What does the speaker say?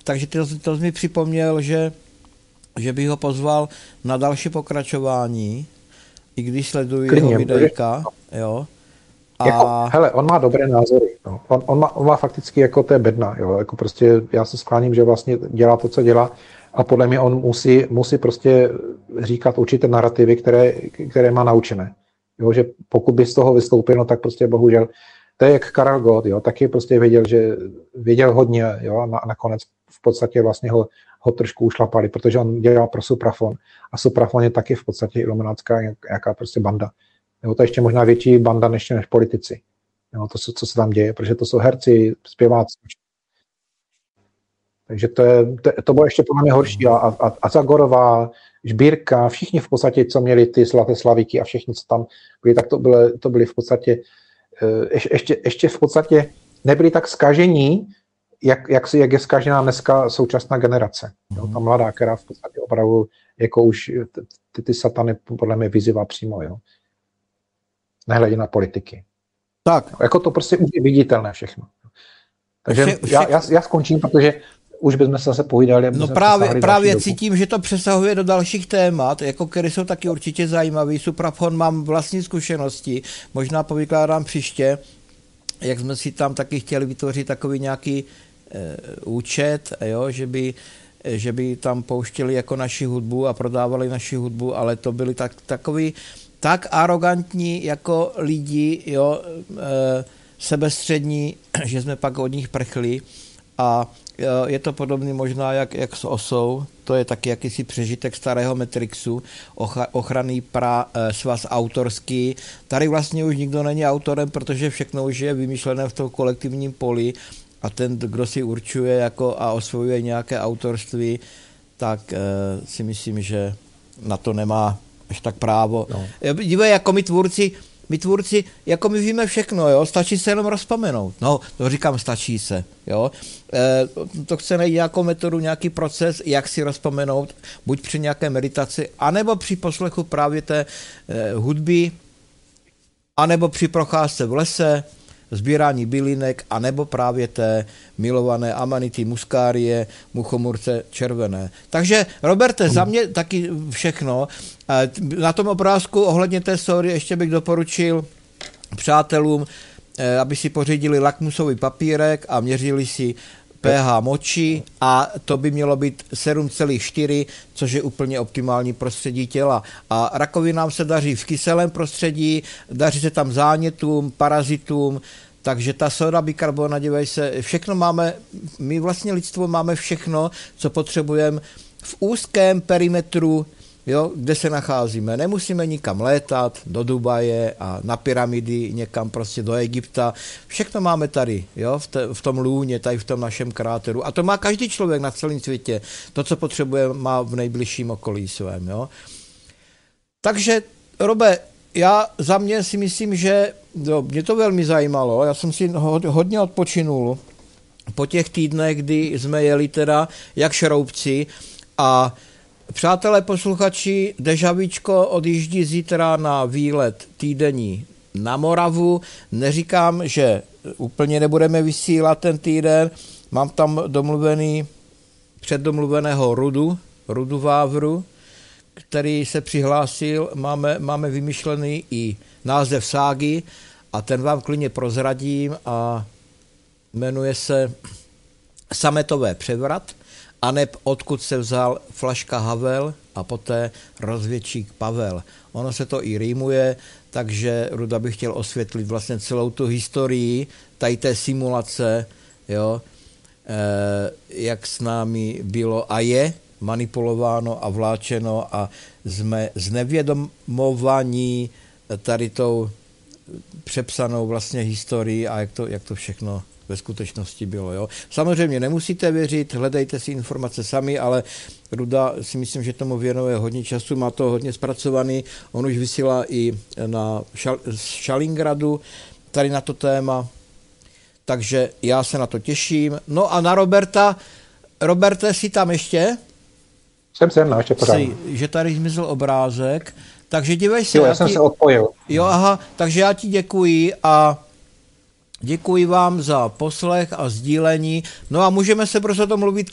takže to mi připomněl, že bych ho pozval na další pokračování, i když sleduju jeho videjka, jo. Hele, on má dobré názory, no. On má fakticky jako té bedna, jo, jako prostě já se skláním, že vlastně dělá to, co dělá a podle mě on musí prostě říkat určité narrativy, které má naučené, jo, že pokud by z toho vystoupil, no tak prostě bohužel, to je jak Karel Gott, jo, taky prostě věděl hodně, jo, a nakonec v podstatě vlastně ho trošku ušlapali, protože on dělal pro Suprafon a Suprafon je taky v podstatě iluminátská jaká prostě banda. Jo, to je ještě možná větší banda než politici. Jo, to, co se tam děje, protože to jsou herci, zpěváci. Takže to bylo ještě podle mě horší. A Zagorová, Žbírka, všichni v podstatě, co měli ty zlaté slavíky a všichni, co tam byli, tak to byli v podstatě, ještě v podstatě nebyli tak zkažení, jak je zkažená dneska současná generace. Jo, ta mladá, která v podstatě opravdu jako už ty satany podle mě vyzývá přímo, jo. Nehledě na politiky. Tak. Jako to prostě už je viditelné všechno. Takže já skončím, protože už bychom se zase povídali. No právě cítím, že to přesahuje do dalších témat, jako které jsou taky určitě zajímavé. Suprafon mám vlastní zkušenosti, možná povykládám příště, jak jsme si tam taky chtěli vytvořit takový nějaký účet, jo, že by tam pouštěli jako naši hudbu a prodávali naši hudbu, ale to byli takový tak arrogantní jako lidi, jo, sebestřední, že jsme pak od nich prchli a je to podobný možná jak s Osou, to je taky jakýsi přežitek starého Matrixu, ochranný svaz autorský. Tady vlastně už nikdo není autorem, protože všechno už je vymyšlené v tom kolektivním poli a ten, kdo si určuje jako a osvojuje nějaké autorství, tak si myslím, že na to nemá až tak právo. No. Dívej, jako my tvůrci, jako my víme všechno, jo, stačí se jenom rozpomenout. No, to říkám, stačí se, jo. To chce najít nějakou metodu, nějaký proces, jak si rozpomenout, buď při nějaké meditaci, anebo při poslechu právě té hudby, anebo při procházce v lese, sbírání bylinek, anebo právě té milované Amanity muscarie, muchomurce červené. Takže, Roberte, za mě taky všechno. Na tom obrázku ohledně té sóry ještě bych doporučil přátelům, aby si pořídili lakmusový papírek a měřili si pH moči a to by mělo být 7,4, což je úplně optimální prostředí těla. A rakovinám se daří v kyselém prostředí, daří se tam zánětům, parazitům, takže ta soda bikarbona, dívej se, všechno máme, my vlastně lidstvo máme všechno, co potřebujeme v úzkém perimetru, jo, kde se nacházíme. Nemusíme nikam létat, do Dubaje a na pyramidy, někam prostě do Egypta. Všechno máme tady, jo, v tom lůně, tady v tom našem kráteru. A to má každý člověk na celém světě. To, co potřebuje, má v nejbližším okolí svém, jo. Takže, Robe, já za mě si myslím, že mě to velmi zajímalo. Já jsem si hodně odpočinul po těch týdnech, kdy jsme jeli teda jak šroubci a přátelé posluchači, Dežavíčko odjíždí zítra na výlet týdenní na Moravu. Neříkám, že úplně nebudeme vysílat ten týden. Mám tam předdomluveného Rudu Vávru, který se přihlásil. Máme vymyšlený i název ságy a ten vám klidně prozradím a jmenuje se Sametové převrat, aneb odkud se vzal flaška Havel a poté rozvědčík Pavel. Ono se to i rýmuje, takže Ruda bych chtěl osvětlit vlastně celou tu historii tady té simulace, jo, jak s námi bylo a je manipulováno a vláčeno a jsme znevědomovaní tady tou přepsanou vlastně historii a jak to všechno ve skutečnosti bylo. Jo. Samozřejmě nemusíte věřit, hledejte si informace sami, ale Ruda si myslím, že tomu věnuje hodně času, má to hodně zpracovaný, on už vysílá i na Šalingradu tady na to téma, takže já se na to těším. No a na Roberta. Roberte, jsi tam ještě? Jsem, no, ještě pořád. Že tady zmizel obrázek, takže dívej se. Jo, já jsem se odpojil. Jo, aha, takže já ti děkuji a děkuji vám za poslech a sdílení. No a můžeme se prostě domluvit